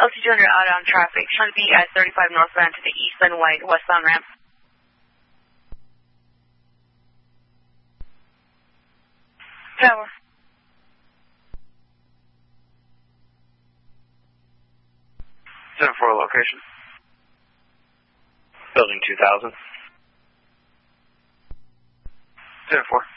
LC200 out on traffic. Trying to be at 35 northbound to the east and westbound ramp. Tower. For location. Building 2000. 4.